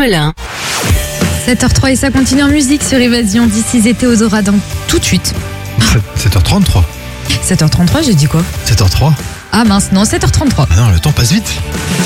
Melun. 7h03 et ça continue en musique sur Évasion. D'ici et Théodora dans tout de suite. 7h33. 7h33, j'ai dit quoi? 7h03. Ah mince, non, 7h33. Ah non, le temps passe vite.